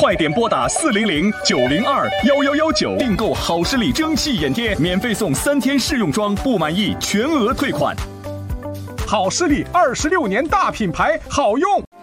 快点拨打400-902-1119订购好视力蒸汽眼贴，免费送3天试用装，不满意全额退款。 好视力26年大品牌，好用。